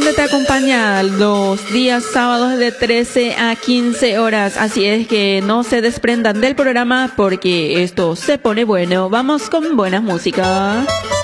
siempre te acompaña los días sábados de 13 a 15 horas. Así es que no se desprendan del programa porque esto se pone bueno. Vamos con buena música.